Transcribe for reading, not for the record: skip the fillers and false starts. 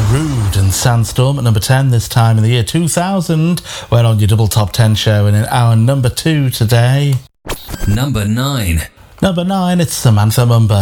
Rude and Sandstorm at number 10 this time in the year 2000. We're on your double top 10 show, and in our number 2 today. Number 9. Number 9, it's Samantha Mumba.